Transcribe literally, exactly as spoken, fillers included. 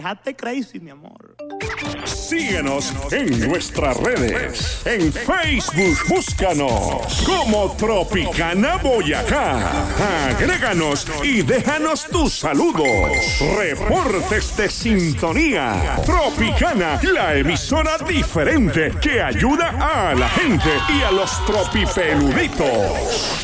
Déjate crazy, mi amor. Síguenos en nuestras redes. En Facebook, búscanos como Tropicana Boyacá. Agréganos y déjanos tus saludos. Reportes de sintonía. Tropicana, la emisora diferente que ayuda a la gente y a los tropipeluditos.